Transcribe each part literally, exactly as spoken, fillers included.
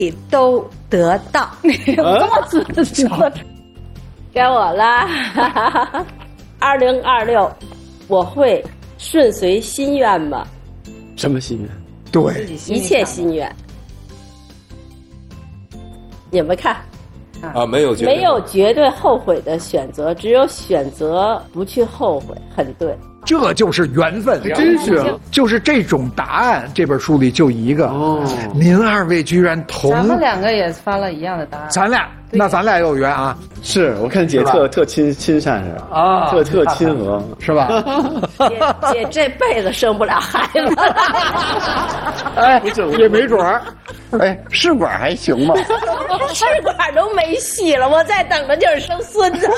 都得到。 这么自信， 该我啦！二零二六，我会顺随心愿吗？ 什么心愿？ 对， 一切心愿。你们看， 啊，没有绝对没有绝对后悔的选择，只有选择不去后悔，很对。 这就是缘分， 真是， 就是这种答案。这本书里就一个。 哦， 您二位居然同， 咱们两个也发了一样的答案。 咱俩，那咱俩有缘啊！ 是我看姐特特亲亲善是啊， 特特亲和是吧？ 姐姐这辈子生不了孩子了， 哎，也没准儿。 哎，试管还行吗？ 试管都没戏了，我再等着就是生孙子。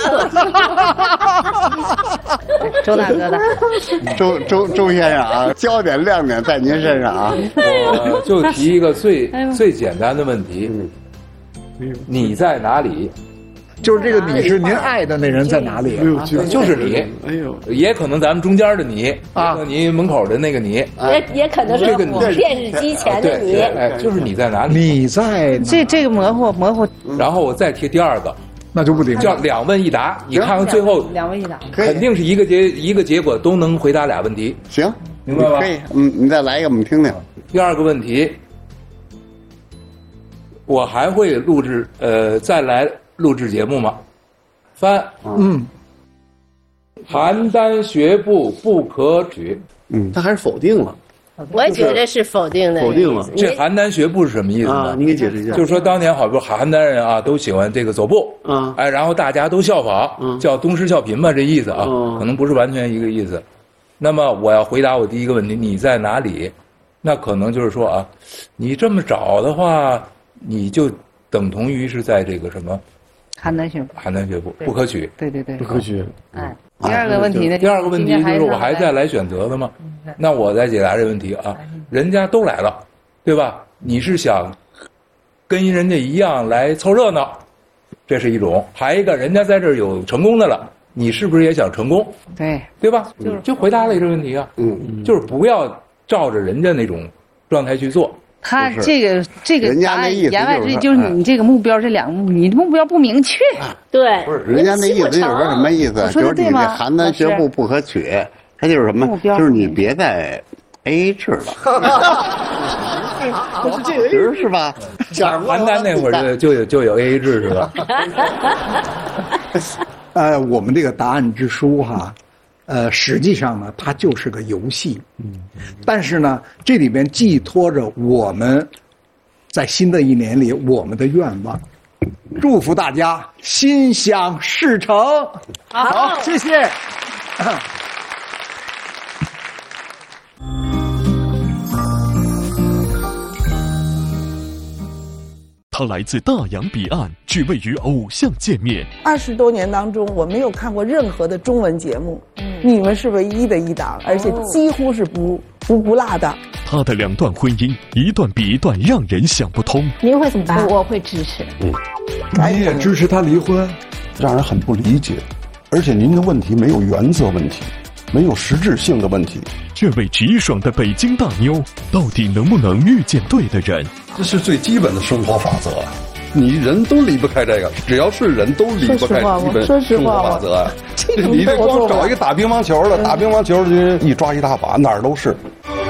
周大哥的， 周周周先生啊，焦点亮点在您身上啊。 我就提一个最最简单的问题：你在哪里？ 就是这个你是您爱的那人在哪里？ 啊、就是你。 哎呦， 也可能咱们中间的你啊， 你门口的那个你， 也也可能是这个电视机前的你。 哎，就是你在哪里？ 你在这这个模糊模糊。 然后我再提第二个， 那就不顶叫两问一答。你看看最后两问一答， 肯定是一个结一个结果都能回答俩问题。 行， 明白吧？ 可以，嗯，你再来一个，我们听听。 第二个问题，我还会录制呃再来录制节目吗？三， 嗯， 邯郸学步不可取。 嗯，他还是否定了。 我也觉得是否定的， 否定了。 这邯郸学步是什么意思呢？ 啊，你给解释一下。 就是说，当年好多邯郸人啊，都喜欢这个走步， 嗯， 哎，然后大家都效仿， 嗯， 叫东施效颦嘛，这意思啊， 嗯， 可能不是完全一个意思。那么我要回答我第一个问题，你在哪里？那可能就是说啊，你这么找的话，你就等同于是在这个什么？ 邯郸学步， 邯郸学步不可取。 对对对， 不可取。 哎，第二个问题呢？ 第二个问题就是我还在来选择的吗？那我再解答这个问题啊，人家都来了，对吧？你是想跟人家一样来凑热闹，这是一种；还一个人家在这儿有成功的了，你是不是也想成功？ 对， 对吧？就是就回答了这个问题啊， 嗯， 就是不要照着人家那种状态去做。 他这个这个答案言外之意就是你这个目标这两个你的目标不明确。 对， 不是人家那意思就是说什么意思？就是你这邯郸学步不可取，他就是什么？就是你别再 A A 制了。不是这个意思是吧？ 邯郸那会儿就有就有 A A 制是吧？ 呃，我们这个答案之书哈。呃，实际上呢，它就是个游戏，嗯，但是呢，这里边寄托着我们在新的一年里我们的愿望，祝福大家心想事成。好，好谢谢。 他来自大洋彼岸，只为与偶像见面。 二十多年当中，我没有看过任何的中文节目，嗯，你们是唯一的一档，而且几乎是不不不落的。 他的两段婚姻，一段比一段让人想不通。 您会怎么办？ 我会支持。 嗯， 你也支持他离婚？ 让人很不理解，而且您的问题没有原则问题，没有实质性的问题。 这位直爽的北京大妞，到底能不能遇见对的人？ 这是最基本的生活法则，你人都离不开这个，只要是人都离不开基本生活法则。你这光找一个打乒乓球的，打乒乓球的一抓一大把，哪儿都是。